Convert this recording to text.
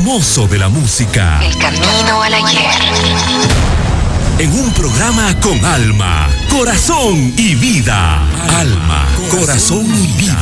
hermoso de la música. El camino al ayer. En un programa con alma, corazón y vida. Alma, corazón y vida.